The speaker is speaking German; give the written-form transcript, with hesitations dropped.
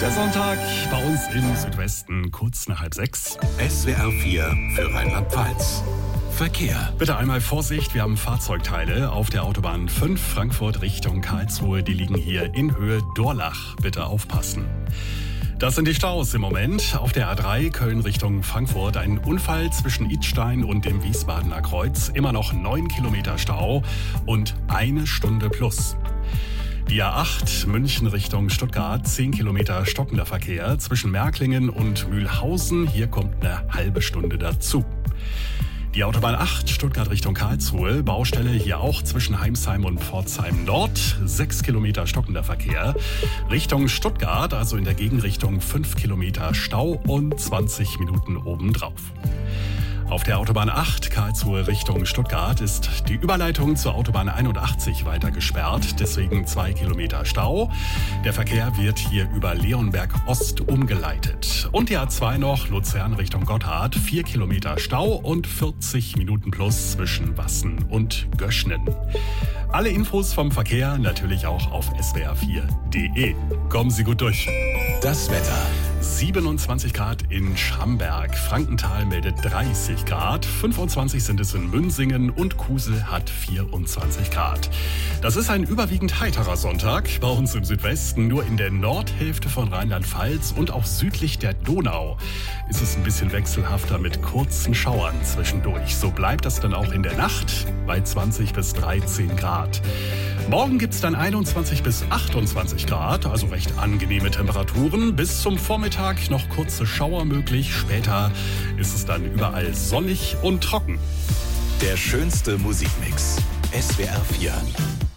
Der Sonntag bei uns im Südwesten, kurz nach 5:30. SWR 4 für Rheinland-Pfalz. Verkehr. Bitte einmal Vorsicht, wir haben Fahrzeugteile auf der Autobahn 5 Frankfurt Richtung Karlsruhe. Die liegen hier in Höhe Dorlach. Bitte aufpassen. Das sind die Staus im Moment. Auf der A3 Köln Richtung Frankfurt ein Unfall zwischen Idstein und dem Wiesbadener Kreuz. Immer noch 9 Kilometer Stau und 1 Stunde plus. Die A8 München Richtung Stuttgart, 10 Kilometer stockender Verkehr zwischen Märklingen und Mühlhausen. Hier kommt eine halbe Stunde dazu. Die Autobahn 8 Stuttgart Richtung Karlsruhe, Baustelle hier auch zwischen Heimsheim und Pforzheim Nord, 6 Kilometer stockender Verkehr. Richtung Stuttgart, also in der Gegenrichtung 5 Kilometer Stau und 20 Minuten obendrauf. Auf der Autobahn 8 Karlsruhe Richtung Stuttgart ist die Überleitung zur Autobahn 81 weiter gesperrt, deswegen 2 Kilometer Stau. Der Verkehr wird hier über Leonberg Ost umgeleitet. Und die A2 noch Luzern Richtung Gotthard, 4 Kilometer Stau und 40 Minuten plus zwischen Wassen und Göschnen. Alle Infos vom Verkehr natürlich auch auf swr4.de. Kommen Sie gut durch. Das Wetter. 27 Grad in Schramberg, Frankenthal meldet 30 Grad, 25 sind es in Münsingen und Kusel hat 24 Grad. Das ist ein überwiegend heiterer Sonntag bei uns im Südwesten. Nur in der Nordhälfte von Rheinland-Pfalz und auch südlich der Donau ist es ein bisschen wechselhafter mit kurzen Schauern zwischendurch. So bleibt das dann auch in der Nacht bei 20 bis 13 Grad. Morgen gibt es dann 21 bis 28 Grad, also recht angenehme Temperaturen. Bis zum Vormittag noch kurze Schauer möglich. Später ist es dann überall sonnig und trocken. Der schönste Musikmix. SWR 4.